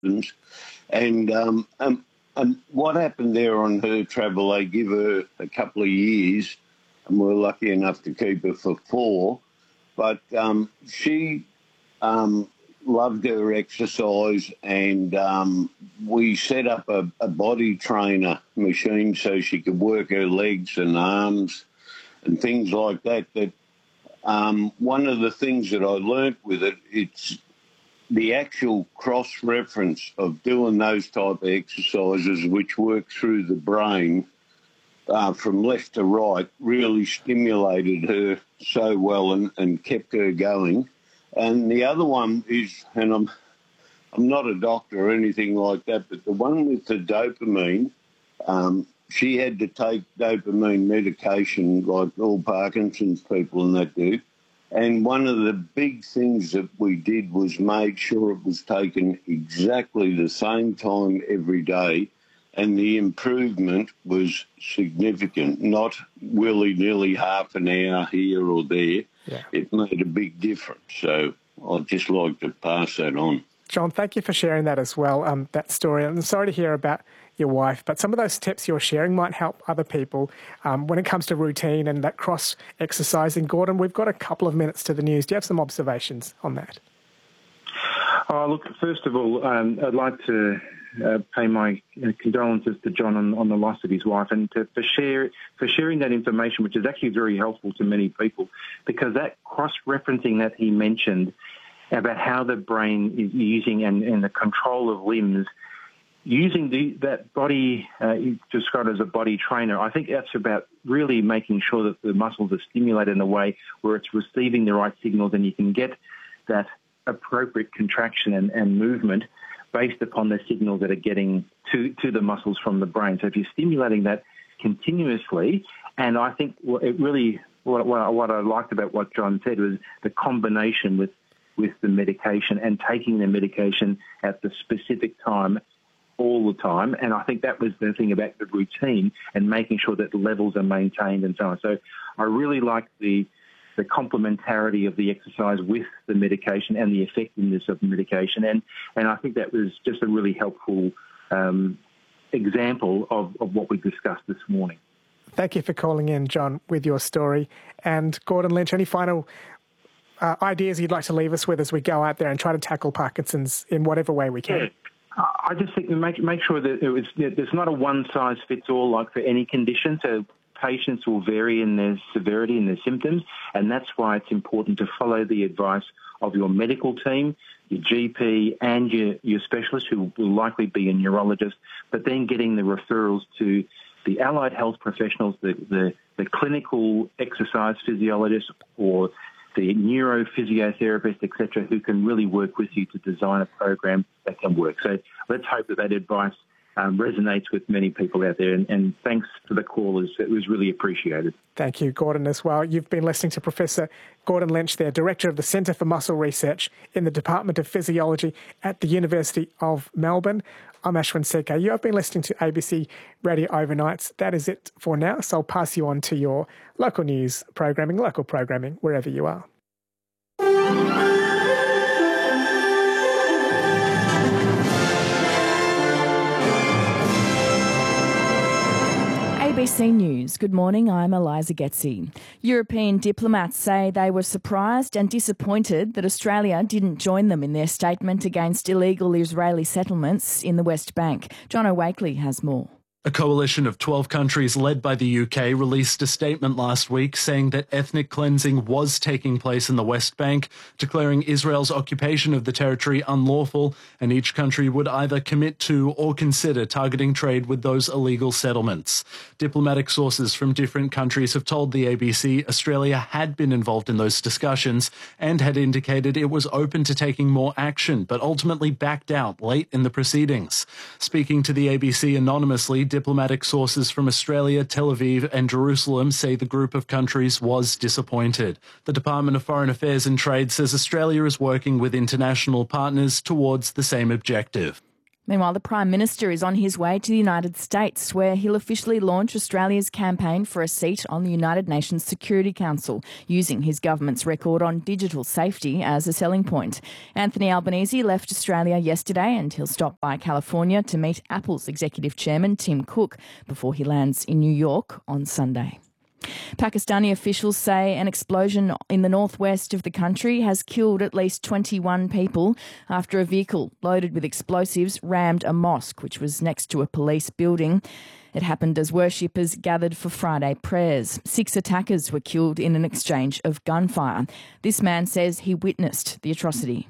symptoms. And what happened there on her travel, they give her a couple of years, and we're lucky enough to keep her for 4. But she loved her exercise, and we set up a body trainer machine so she could work her legs and arms and things like that. But one of the things that I learnt with it, it's the actual cross-reference of doing those type of exercises which work through the brain from left to right really stimulated her so well and kept her going. And the other one is, and I'm not a doctor or anything like that, but the one with the dopamine, she had to take dopamine medication like all Parkinson's people and that do. And one of the big things that we did was made sure it was taken exactly the same time every day, and the improvement was significant, not willy-nilly half an hour here or there. Yeah. It made a big difference. So I'd just like to pass that on. John, thank you for sharing that as well, that story. I'm sorry to hear about your wife, but some of those tips you're sharing might help other people when it comes to routine and that cross-exercising. Gordon, we've got a couple of minutes to the news. Do you have some observations on that? Oh, look, first of all, I'd like to pay my condolences to John on the loss of his wife, and for sharing that information, which is actually very helpful to many people, because that cross-referencing that he mentioned about how the brain is using and the control of limbs, using that body, described as a body trainer, I think that's about really making sure that the muscles are stimulated in a way where it's receiving the right signals and you can get that appropriate contraction and movement based upon the signals that are getting to the muscles from the brain. So if you're stimulating that continuously, and I think what I liked about what John said was the combination with the medication and taking the medication at the specific time all the time. And I think that was the thing about the routine and making sure that the levels are maintained and so on. So I really like the complementarity of the exercise with the medication and the effectiveness of the medication. And I think that was just a really helpful example of what we discussed this morning. Thank you for calling in, John, with your story. And Gordon Lynch, any final ideas you'd like to leave us with as we go out there and try to tackle Parkinson's in whatever way we can? Yeah. I just think make sure that there's not a one-size-fits-all like for any condition. So patients will vary in their severity and their symptoms, and that's why it's important to follow the advice of your medical team, your GP, and your specialist, who will likely be a neurologist, but then getting the referrals to the allied health professionals, the clinical exercise physiologists or the neurophysiotherapist, etc., who can really work with you to design a program that can work. So let's hope that advice resonates with many people out there. And thanks to the callers. It was really appreciated. Thank you, Gordon, as well. You've been listening to Professor Gordon Lynch there, Director of the Centre for Muscle Research in the Department of Physiology at the University of Melbourne. I'm Ashwin Sekhar. You have been listening to ABC Radio Overnights. That is it for now, so I'll pass you on to your local news programming, local programming, wherever you are. ABC News. Good morning, I'm Eliza Getzi. European diplomats say they were surprised and disappointed that Australia didn't join them in their statement against illegal Israeli settlements in the West Bank. John O'Wakely has more. A coalition of 12 countries led by the UK released a statement last week saying that ethnic cleansing was taking place in the West Bank, declaring Israel's occupation of the territory unlawful, and each country would either commit to or consider targeting trade with those illegal settlements. Diplomatic sources from different countries have told the ABC Australia had been involved in those discussions and had indicated it was open to taking more action, but ultimately backed out late in the proceedings. Speaking to the ABC anonymously, diplomatic sources from Australia, Tel Aviv and Jerusalem say the group of countries was disappointed. The Department of Foreign Affairs and Trade says Australia is working with international partners towards the same objective. Meanwhile, the Prime Minister is on his way to the United States, where he'll officially launch Australia's campaign for a seat on the United Nations Security Council, using his government's record on digital safety as a selling point. Anthony Albanese left Australia yesterday, and he'll stop by California to meet Apple's executive chairman, Tim Cook, before he lands in New York on Sunday. Pakistani officials say an explosion in the northwest of the country has killed at least 21 people after a vehicle loaded with explosives rammed a mosque, which was next to a police building. It happened as worshippers gathered for Friday prayers. 6 attackers were killed in an exchange of gunfire. This man says he witnessed the atrocity.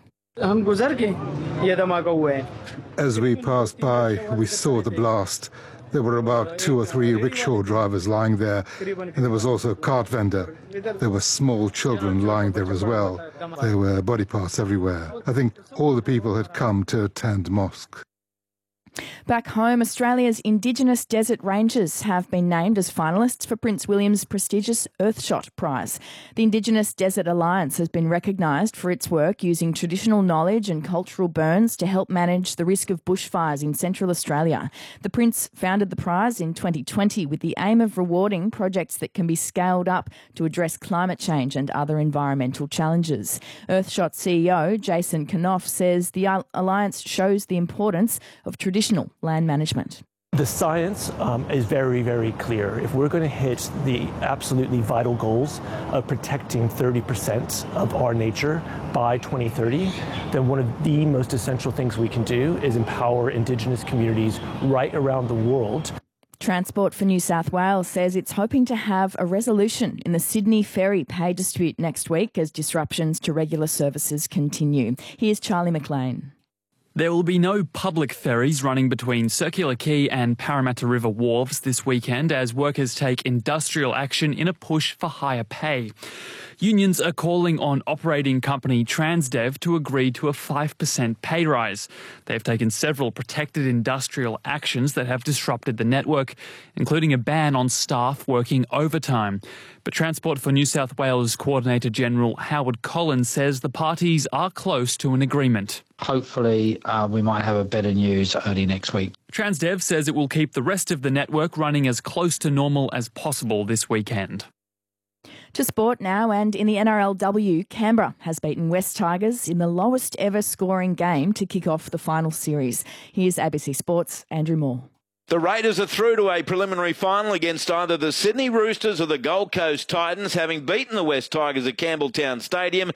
As we passed by, we saw the blast. There were about 2 or 3 rickshaw drivers lying there, and there was also a cart vendor. There were small children lying there as well. There were body parts everywhere. I think all the people had come to attend mosque. Back home, Australia's Indigenous Desert Rangers have been named as finalists for Prince William's prestigious Earthshot Prize. The Indigenous Desert Alliance has been recognised for its work using traditional knowledge and cultural burns to help manage the risk of bushfires in Central Australia. The Prince founded the prize in 2020 with the aim of rewarding projects that can be scaled up to address climate change and other environmental challenges. Earthshot CEO Jason Knopf says the alliance shows the importance of traditional land management. The science is very, very clear. If we're going to hit the absolutely vital goals of protecting 30% of our nature by 2030, then one of the most essential things we can do is empower Indigenous communities right around the world. Transport for New South Wales says it's hoping to have a resolution in the Sydney ferry pay dispute next week as disruptions to regular services continue. Here's Charlie McLean. There will be no public ferries running between Circular Quay and Parramatta River wharves this weekend as workers take industrial action in a push for higher pay. Unions are calling on operating company Transdev to agree to a 5% pay rise. They've taken several protected industrial actions that have disrupted the network, including a ban on staff working overtime. But Transport for New South Wales Coordinator General Howard Collins says the parties are close to an agreement. Hopefully, we might have a better news early next week. Transdev says it will keep the rest of the network running as close to normal as possible this weekend. To sport now, and in the NRLW, Canberra has beaten West Tigers in the lowest ever scoring game to kick off the final series. Here's ABC Sports' Andrew Moore. The Raiders are through to a preliminary final against either the Sydney Roosters or the Gold Coast Titans, having beaten the West Tigers at Campbelltown Stadium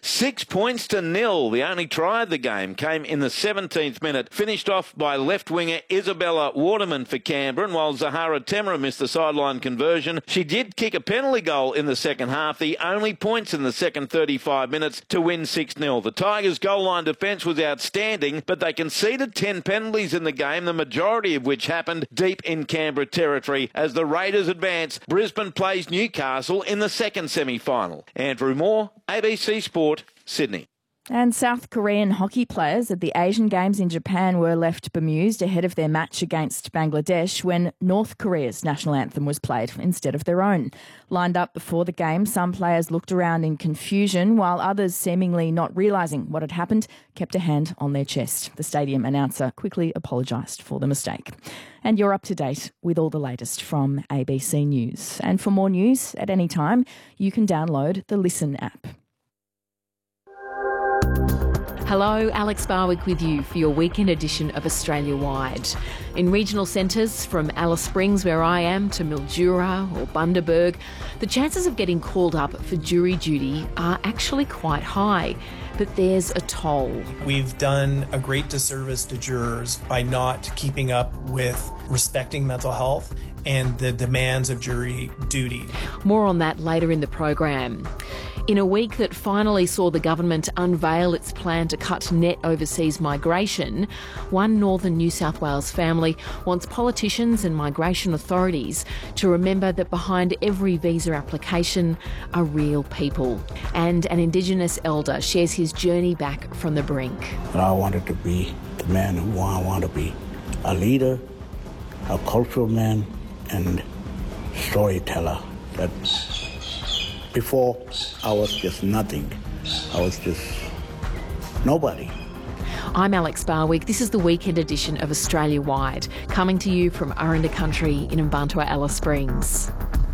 6-0. The only try of the game came in the 17th minute, finished off by left winger Isabella Waterman for Canberra, and while Zahara Temra missed the sideline conversion, she did kick a penalty goal in the second half, the only points in the second 35 minutes to win 6-0. The Tigers' goal line defence was outstanding, but they conceded 10 penalties in the game, the majority of which happened deep in Canberra territory. As the Raiders advance, Brisbane plays Newcastle in the second semi-final. Andrew Moore, ABC Sport, Sydney. And South Korean hockey players at the Asian Games in Japan were left bemused ahead of their match against Bangladesh when North Korea's national anthem was played instead of their own. Lined up before the game, some players looked around in confusion, while others, seemingly not realising what had happened, kept a hand on their chest. The stadium announcer quickly apologised for the mistake. And you're up to date with all the latest from ABC News. And for more news at any time, you can download the Listen app. Hello, Alex Barwick with you for your weekend edition of Australia Wide. In regional centres from Alice Springs, where I am, to Mildura or Bundaberg, the chances of getting called up for jury duty are actually quite high. But there's a toll. We've done a great disservice to jurors by not keeping up with respecting mental health and the demands of jury duty. More on that later in the program. In a week that finally saw the government unveil its plan to cut net overseas migration, one northern New South Wales family wants politicians and migration authorities to remember that behind every visa application are real people. And an Indigenous elder shares his journey back from the brink. I wanted to be the man who I want to be, a leader, a cultural man, and storyteller. That before, I was just nothing. I was just nobody. I'm Alex Barwick. This is the weekend edition of Australia Wide, coming to you from Aranda Country in Mbantua, Alice Springs.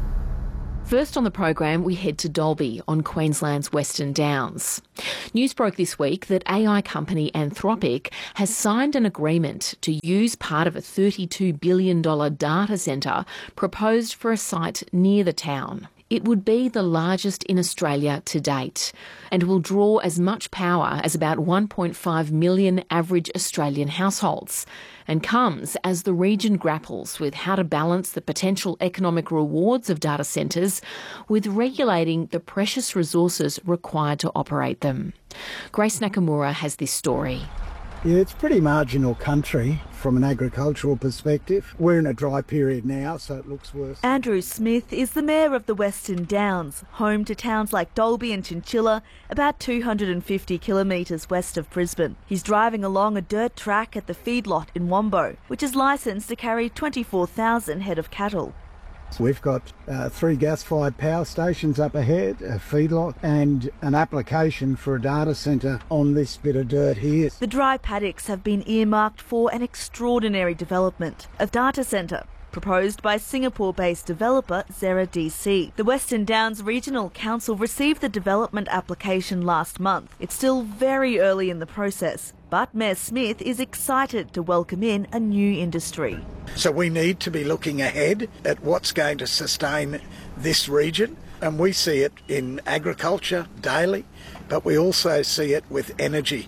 First on the program, we head to Dalby on Queensland's Western Downs. News broke this week that AI company Anthropic has signed an agreement to use part of a $32 billion data centre proposed for a site near the town. It would be the largest in Australia to date and will draw as much power as about 1.5 million average Australian households, and comes as the region grapples with how to balance the potential economic rewards of data centres with regulating the precious resources required to operate them. Grace Nakamura has this story. Yeah, it's pretty marginal country from an agricultural perspective. We're in a dry period now, so it looks worse. Andrew Smith is the mayor of the Western Downs, home to towns like Dalby and Chinchilla, about 250 kilometres west of Brisbane. He's driving along a dirt track at the feedlot in Wombo, which is licensed to carry 24,000 head of cattle. We've got 3 gas-fired power stations up ahead, a feedlot, and an application for a data centre on this bit of dirt here. The dry paddocks have been earmarked for an extraordinary development, a data centre proposed by Singapore-based developer Zera DC. The Western Downs Regional Council received the development application last month. It's still very early in the process, but Mayor Smith is excited to welcome in a new industry. So we need to be looking ahead at what's going to sustain this region, and we see it in agriculture daily, but we also see it with energy.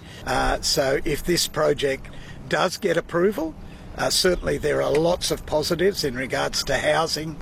So if this project does get approval, certainly there are lots of positives in regards to housing,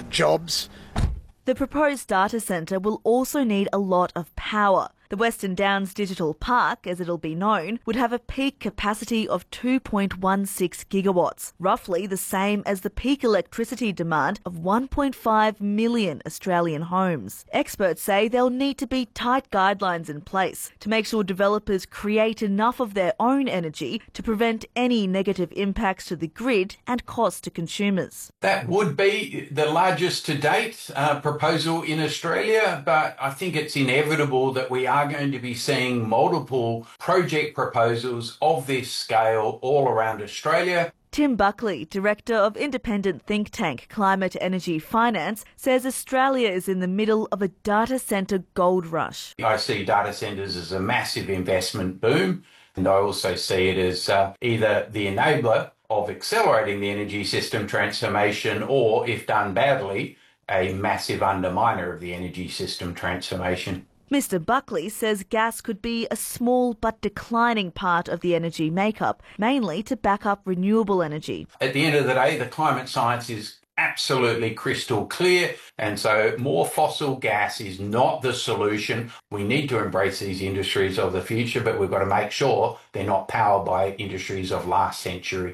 jobs. The proposed data centre will also need a lot of power. The Western Downs Digital Park, as it'll be known, would have a peak capacity of 2.16 gigawatts, roughly the same as the peak electricity demand of 1.5 million Australian homes. Experts say there'll need to be tight guidelines in place to make sure developers create enough of their own energy to prevent any negative impacts to the grid and cost to consumers. That would be the largest to date proposal in Australia, but I think it's inevitable that we are going to be seeing multiple project proposals of this scale all around Australia. Tim Buckley, Director of independent think tank Climate Energy Finance, says Australia is in the middle of a data centre gold rush. I see data centres as a massive investment boom, and I also see it as either the enabler of accelerating the energy system transformation or, if done badly, a massive underminer of the energy system transformation. Mr Buckley says gas could be a small but declining part of the energy makeup, mainly to back up renewable energy. At the end of the day, the climate science is absolutely crystal clear, and so more fossil gas is not the solution. We need to embrace these industries of the future, but we've got to make sure they're not powered by industries of last century.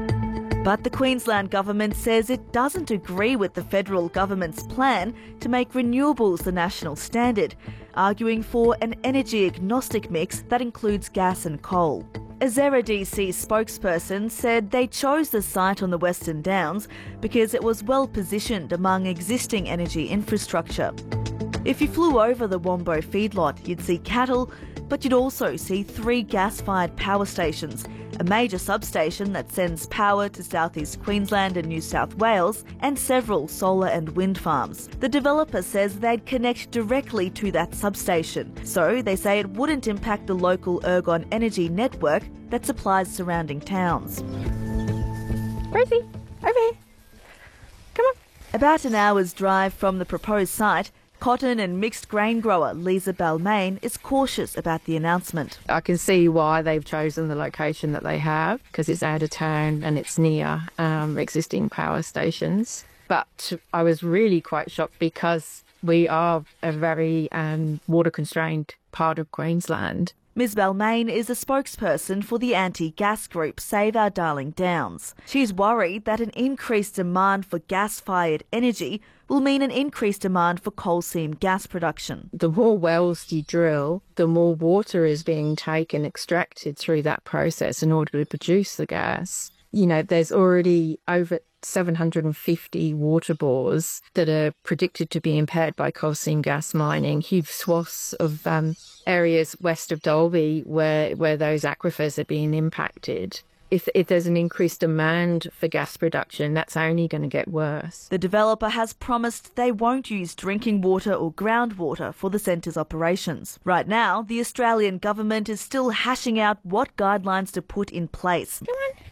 But the Queensland government says it doesn't agree with the federal government's plan to make renewables the national standard, arguing for an energy agnostic mix that includes gas and coal. A Zera DC spokesperson said they chose the site on the Western Downs because it was well positioned among existing energy infrastructure. If you flew over the Wombo feedlot, you'd see cattle, but you'd also see 3 gas-fired power stations, a major substation that sends power to southeast Queensland and New South Wales, and several solar and wind farms. The developer says they'd connect directly to that substation, so they say it wouldn't impact the local Ergon energy network that supplies surrounding towns. Rosie, over here. Come on. About an hour's drive from the proposed site, cotton and mixed grain grower Lisa Balmain is cautious about the announcement. I can see why they've chosen the location that they have, because it's out of town and it's near existing power stations. But I was really quite shocked because we are a very water-constrained part of Queensland. Ms Balmain is a spokesperson for the anti-gas group Save Our Darling Downs. She's worried that an increased demand for gas-fired energy will mean an increased demand for coal seam gas production. The more wells you drill, the more water is being extracted through that process in order to produce the gas. there's already over 750 water bores that are predicted to be impaired by coal seam gas mining, huge swaths of areas west of Dalby where those aquifers are being impacted. If there's an increased demand for gas production, that's only going to get worse. The developer has promised they won't use drinking water or groundwater for the centre's operations. Right now, the Australian government is still hashing out what guidelines to put in place.